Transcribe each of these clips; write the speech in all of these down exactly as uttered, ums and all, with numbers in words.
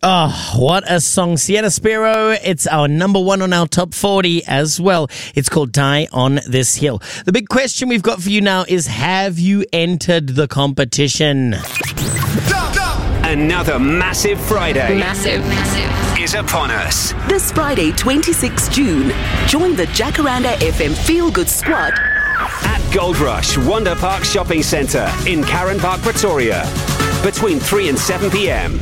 Oh, what a song. Sienna Sparrow. It's our number one on our top forty as well. It's called Die on This Hill. The big question we've got for you now is, have you entered the competition? Another massive Friday. Massive, massive. Is upon us. This Friday, twenty-sixth of June, join the Jacaranda F M Feel Good Squad At Gold Rush Wonder Park Shopping Centre in Karen Park, Pretoria. Between three and seven p.m.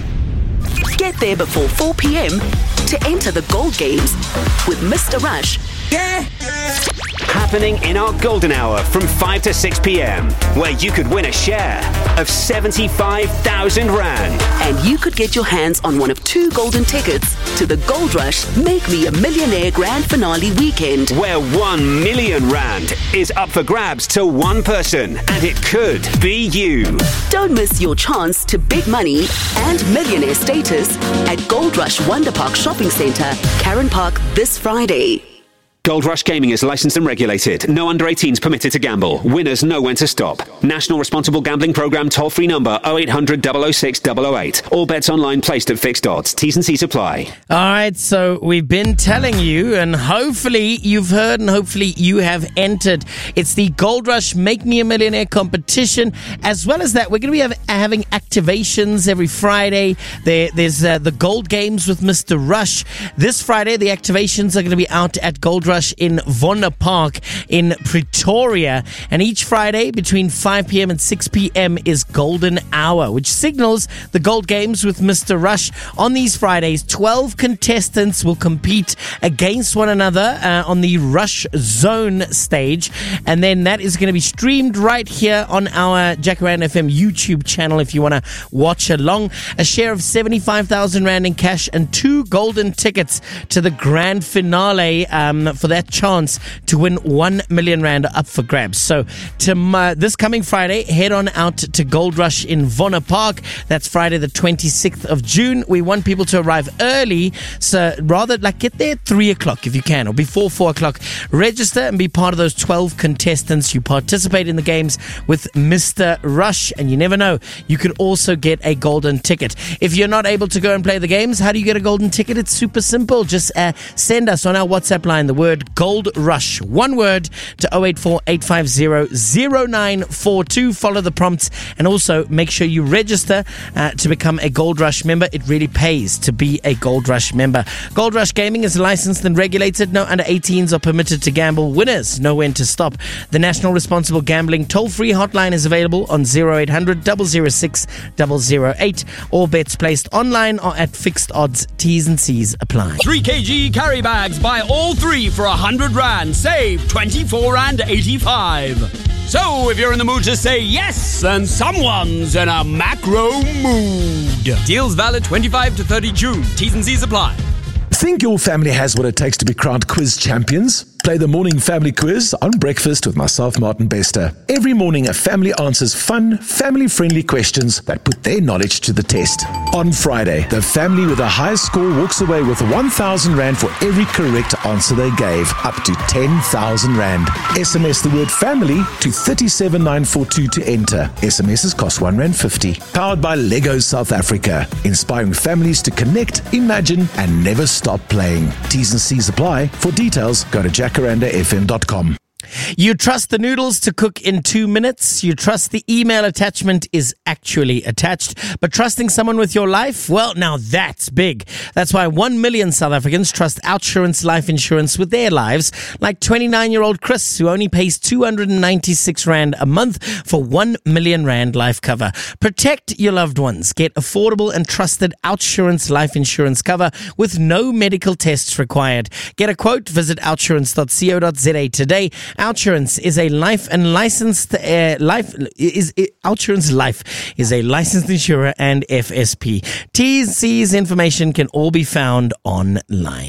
Get there before four p.m. to enter the Gold Games with Mister Rush. Yeah. Happening in our golden hour from five to six p.m. where you could win a share of seventy-five thousand rand. And you could get your hands on one of two golden tickets to the Gold Rush Make Me a Millionaire Grand Finale weekend, where one million rand is up for grabs to one person, and it could be you. Don't miss your chance to big money and millionaire status at Gold Rush Wonder Park Shopping Centre, Karen Park, this Friday. Gold Rush Gaming is licensed and regulated. No under eighteens permitted to gamble. Winners know when to stop. National Responsible Gambling Programme toll-free number oh eight hundred, double oh six, double oh eight. All bets online placed at fixed odds. T's and C's apply. All right, so we've been telling you, and hopefully you've heard and hopefully you have entered. It's the Gold Rush Make Me a Millionaire competition. As well as that, we're going to be have, having activations every Friday. There, there's uh, the Gold Games with Mister Rush. This Friday, the activations are going to be out at Gold Rush in Wonder Park in Pretoria, and each Friday between five p.m. and six p.m. is Golden Hour, which signals the Gold Games with Mister Rush. On these Fridays, twelve contestants will compete against one another uh, on the Rush Zone stage, and then that is going to be streamed right here on our Jacaranda F M YouTube channel if you want to watch along. A share of seventy-five thousand rand in cash and two golden tickets to the grand finale um, for that chance to win one million rand up for grabs. So to uh, this coming Friday, head on out to Gold Rush in Wonder Park. That's Friday the twenty-sixth of June. We want people to arrive early, so rather like get there at three o'clock if you can, or before four o'clock. Register and be part of those twelve contestants. You participate in the games with Mister Rush, and you never know, you could also get a golden ticket. If you're not able to go and play the games, how do you get a golden ticket? It's super simple. Just uh, send us on our WhatsApp line the word Gold Rush, one word, to oh eight four, eight five zero, zero nine four two. Follow the prompts, and also make sure you register uh, to become a Gold Rush member. It really pays to be a Gold Rush member. Gold Rush Gaming is licensed and regulated. No under eighteens are permitted to gamble. Winners know when to stop. The National Responsible Gambling toll-free hotline is available on oh eight hundred, double oh six, double oh eight. All bets placed online are at fixed odds. T's and C's apply. three kilogram carry bags. Buy all three for one hundred rand. Save twenty-four rand eighty-five. So, if you're in the mood to say yes, then someone's in a macro mood. Deals valid twenty-five to thirty June. T's and C's apply. Think your family has what it takes to be crowned quiz champions? Play the morning family quiz on breakfast with myself, Martin Bester. Every morning, a family answers fun, family-friendly questions that put their knowledge to the test. On Friday, the family with the highest score walks away with one thousand rand for every correct answer they gave, up to ten thousand rand. S M S the word family to three seven nine four two to enter. S M Ss cost one rand fifty. Powered by Lego South Africa, inspiring families to connect, imagine, and never stop playing. T's and C's apply. For details, go to jacaranda f m dot com. You trust the noodles to cook in two minutes. You trust the email attachment is actually attached. But trusting someone with your life? Well, now that's big. That's why one million South Africans trust Outsurance Life Insurance with their lives. Like twenty-nine-year-old Chris, who only pays two hundred ninety-six rand a month for one million rand life cover. Protect your loved ones. Get affordable and trusted Outsurance Life Insurance cover with no medical tests required. Get a quote. Visit outsurance dot co dot za today. Outsurance is a life and licensed uh, life is uh, Outsurance Life is a licensed insurer and F S P. T's, C's information can all be found online.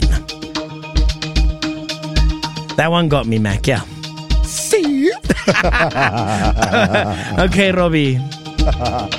That one got me, Mac. Yeah. See. Okay, Robbie.